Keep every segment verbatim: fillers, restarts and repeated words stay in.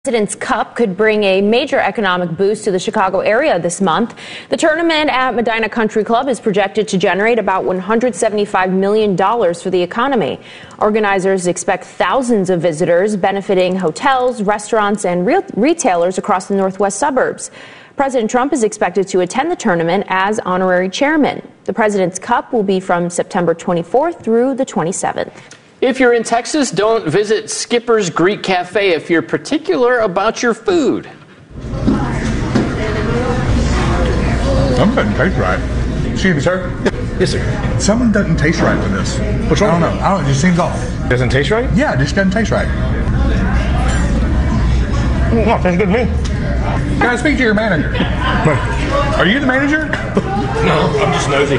President's Cup could bring a major economic boost to the Chicago area this month. The tournament at Medina Country Club is projected to generate about one hundred seventy-five million dollars for the economy. Organizers expect thousands of visitors, benefiting hotels, restaurants, and re- retailers across the northwest suburbs. President Trump is expected to attend the tournament as honorary chairman. The President's Cup will be from September twenty-fourth through the twenty-seventh. If you're in Texas, don't visit Skipper's Greek Cafe if you're particular about your food. Something doesn't taste right. Excuse me, sir? Yes, sir. Something doesn't taste right with this. What's wrong? I don't know. I don't know. It just seems off. Doesn't taste right? Yeah, it just doesn't taste right. No, it tastes good to me. Can I speak to your manager? Are you the manager? No, I'm just nosy.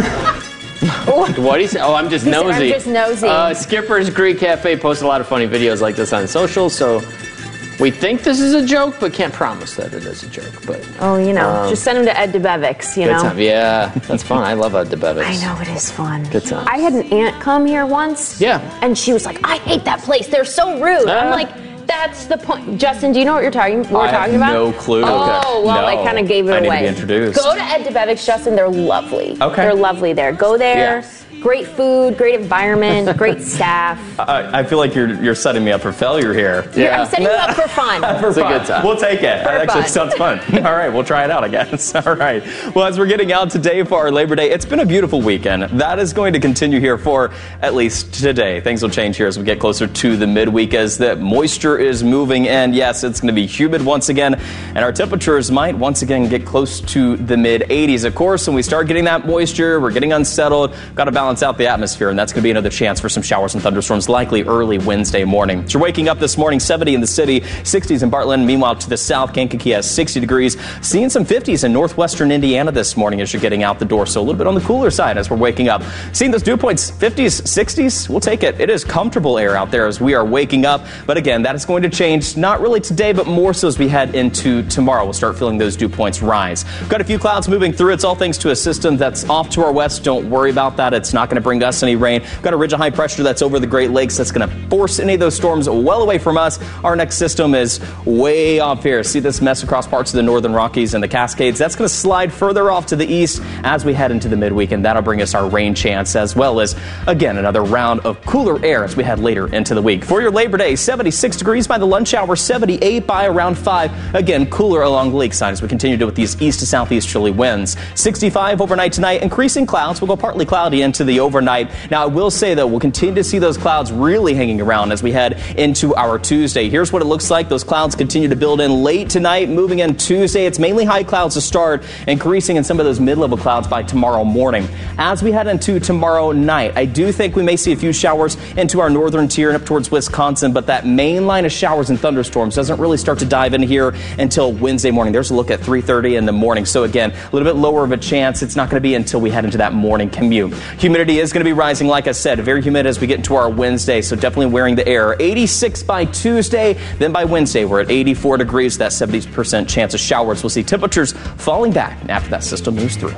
What do you say? Oh, I'm just He nosy. said, I'm just nosy. Uh, Skipper's Greek Cafe posts a lot of funny videos like this on social, so we think this is a joke, but can't promise that it is a joke. But Oh, you know, um, just send him to Ed DeBevick's, you good know. time. Yeah, that's fun. I love Ed DeBevick's. I know, it is fun. Good times. I had an aunt come here once. Yeah. And she was like, I hate that place. They're so rude. Ah. I'm like, that's the point. Justin, do you know what you're talking, what we're I have talking about? no clue. Oh, Okay. well, No. I kind of gave it I need to away. be introduced. Go to Ed DeBevick's, Justin. They're lovely. Okay. They're lovely there. Go there. Yeah. Great food, great environment, great staff. I, I feel like you're you're setting me up for failure here. Yeah. I'm setting you up for fun. For It's a fun. good time. We'll take it. That actually fun. sounds fun. All right, we'll try it out, I guess. All right. Well, as we're getting out today for our Labor Day, it's been a beautiful weekend. That is going to continue here for at least today. Things will change here as we get closer to the midweek as the moisture is moving in. Yes, it's going to be humid once again, and our temperatures might once again get close to the mid eighties. Of course, when we start getting that moisture, we're getting unsettled. Got to balance out the atmosphere, and that's going to be another chance for some showers and thunderstorms likely early Wednesday morning. So you're waking up this morning, seventy in the city, sixties in Bartlett. Meanwhile, to the south, Kankakee has sixty degrees. Seeing some fifties in northwestern Indiana this morning as you're getting out the door. So a little bit on the cooler side as we're waking up. Seeing those dew points, fifties, sixties, we'll take it. It is comfortable air out there as we are waking up. But again, that is going to change, not really today, but more so as we head into tomorrow. We'll start feeling those dew points rise. We've got a few clouds moving through. It's all thanks to a system that's off to our west. Don't worry about that. It's not going to bring us any rain. We've got a ridge of high pressure that's over the Great Lakes that's going to force any of those storms well away from us. Our next system is way off here. See this mess across parts of the northern Rockies and the Cascades? That's going to slide further off to the east as we head into the midweek, and that'll bring us our rain chance as well as, again, another round of cooler air as we head later into the week. For your Labor Day, seventy-six degrees by the lunch hour, seventy-eight by around five. Again, cooler along the lakeside as we continue to with these east to southeasterly winds. sixty-five overnight tonight. Increasing clouds. We'll go partly cloudy into the overnight. Now, I will say, though, we'll continue to see those clouds really hanging around as we head into our Tuesday. Here's what it looks like. Those clouds continue to build in late tonight, moving in Tuesday. It's mainly high clouds to start, increasing in some of those mid-level clouds by tomorrow morning. As we head into tomorrow night, I do think we may see a few showers into our northern tier and up towards Wisconsin, but that main line of showers and thunderstorms doesn't really start to dive in here until Wednesday morning. There's a look at three thirty in the morning. So again, a little bit lower of a chance. It's not going to be until we head into that morning commute. Humidity is going to be rising, like I said, very humid as we get into our Wednesday, so definitely wearing the air. eighty-six by Tuesday, then by Wednesday we're at eighty-four degrees, that seventy percent chance of showers. We'll see temperatures falling back after that system moves through.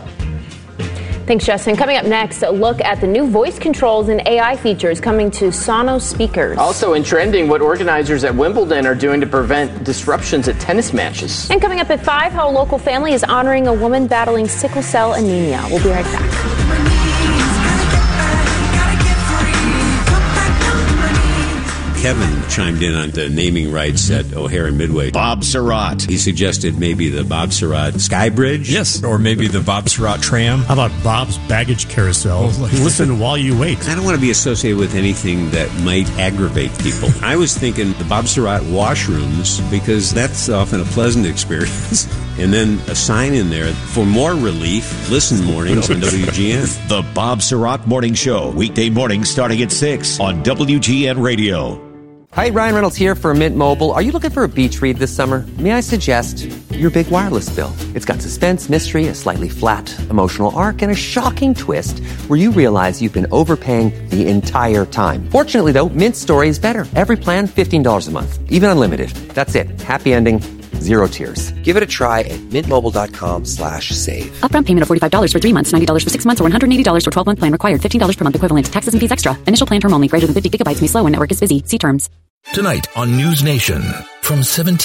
Thanks, Justin. Coming up next, a look at the new voice controls and A I features coming to Sonos speakers. Also in trending, what organizers at Wimbledon are doing to prevent disruptions at tennis matches. And coming up at five, how a local family is honoring a woman battling sickle cell anemia. We'll be right back. Kevin chimed in on the naming rights at O'Hare and Midway. Bob Surratt. He suggested maybe the Bob Surratt Sky Bridge. Yes, or maybe the Bob Surratt tram. How about Bob's Baggage Carousel? Listen while you wait. I don't want to be associated with anything that might aggravate people. I was thinking the Bob Surratt washrooms, because that's often a pleasant experience. And then a sign in there for more relief. Listen mornings on W G N. The Bob Surratt Morning Show, weekday mornings starting at six on W G N Radio. Hi, Ryan Reynolds here for Mint Mobile. Are you looking for a beach read this summer? May I suggest your big wireless bill? It's got suspense, mystery, a slightly flat emotional arc, and a shocking twist where you realize you've been overpaying the entire time. Fortunately, though, Mint's story is better. Every plan, fifteen dollars a month, even unlimited. That's it. Happy ending. Zero tears. Give it a try at mintmobile.com slash save. Upfront payment of forty-five dollars for three months, ninety dollars for six months, or one hundred eighty dollars for twelve-month plan required. fifteen dollars per month equivalent. Taxes and fees extra. Initial plan term only. Greater than fifty gigabytes may slow when network is busy. See terms. Tonight on News Nation from seventeen